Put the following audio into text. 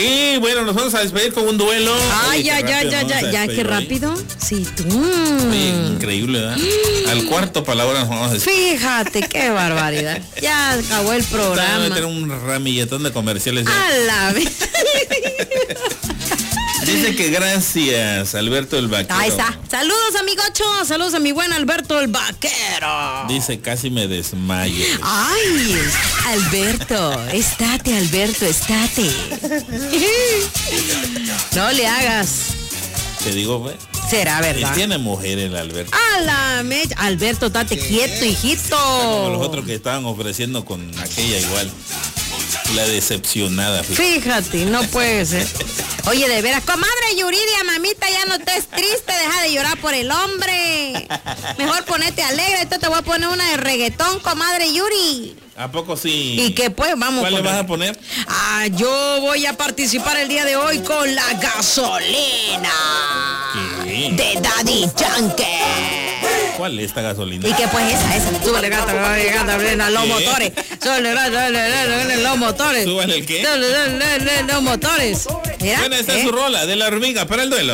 Y bueno, nos vamos a despedir con un duelo. Ay, ya, qué rápido. Sí, tú. Oye, increíble, ¿verdad? Al cuarto palabra nos vamos a despedir. Fíjate, qué barbaridad. Ya acabó el programa. Vamos a meter un ramilletón de comerciales. A la vez. Dice que gracias, Alberto el Vaquero. Ahí está. Saludos, amigocho. Saludos a mi buen Alberto el Vaquero. Dice, casi me desmayo. Ay, Alberto, estate, No le hagas. Te digo, güey. Será verdad. Tiene mujer el Alberto. A la mecha. Alberto, date quieto, hijito. Como los otros que estaban ofreciendo con aquella igual. La decepcionada. Fíjate, no puede ser. Oye, de veras, comadre Yuridia, mamita, ya no estés triste, deja de llorar por el hombre. Mejor ponete alegre, esto te voy a poner una de reggaetón, comadre Yuri. ¿A poco sí? ¿Y qué pues? Vamos. ¿Cuál le vas a poner? Yo voy a participar el día de hoy con la gasolina. ¿Qué? De Daddy Yankee. ¿Cuál es esta gasolina? ¿Y qué pues esa? Súbale gata, los motores. Súbale los motores. ¿Súbale el qué? Los motores. Mira, Bueno, esta es su rola de la hormiga para el duelo.